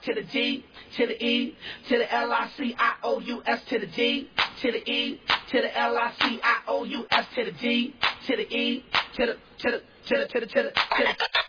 to the D, to the E, to the L-I-C-I-O-U-S, to the D, to the E, to the L-I-C-I-O-U-S, to the D, to the E, to the